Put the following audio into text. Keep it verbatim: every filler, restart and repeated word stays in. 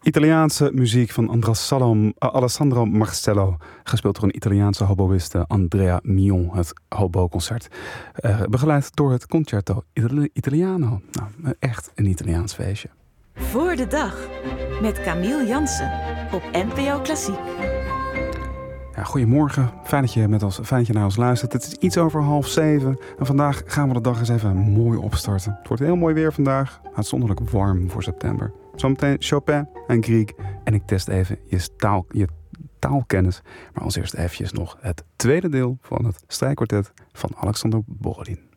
Italiaanse muziek van Andrasalom, uh, Alessandro Marcello, gespeeld door een Italiaanse hoboïste Andrea Mion, het hobo-concert. Uh, begeleid door het Concerto Italiano. Nou, echt een Italiaans feestje. Voor de dag, met Camille Jansen op N P O Klassiek. Ja, goedemorgen, fijn dat, je met ons, fijn dat je naar ons luistert. Het is iets over half zeven en vandaag gaan we de dag eens even mooi opstarten. Het wordt heel mooi weer vandaag, uitzonderlijk warm voor september. Zometeen Chopin en Grieg en ik test even je, taal, je taalkennis. Maar als eerst eventjes nog het tweede deel van het strijkkwartet van Alexander Borodin.